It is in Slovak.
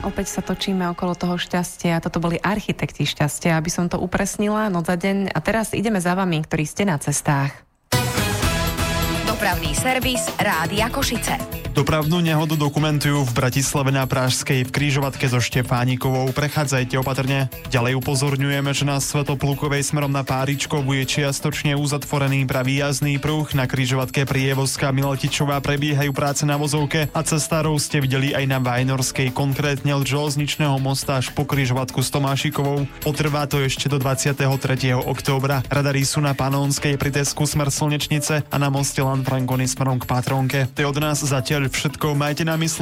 a opäť sa točíme okolo toho šťastia. Toto boli architekti šťastia, aby som to upresnila noc za deň. A teraz ideme za vami, ktorí ste na cestách. Dopravný servis Rádia Košice. Dopravnú nehodu dokumentujú v Bratislave na Pražskej v križovatke so Štefánikovou. Prechádzajte opatrne. Ďalej upozorňujeme, že na Svätoplukovej smerom na Páričko bude čiastočne uzatvorený pravý jazdný pruh. Na križovatke Prievozka Miletičová prebiehajú práce na vozovke a cestárov ste videli aj na Vajnorskej, konkrétne od železničného mosta až po križovatku s Tomášikovou. Potrvá to ešte do 23. októbra. Radary sú na Panónskej pri Tesku smer Slnečnice a na moste Lanfranconi smerom k Patronke. To je od nás zatiaľ všetko. Majte na mysli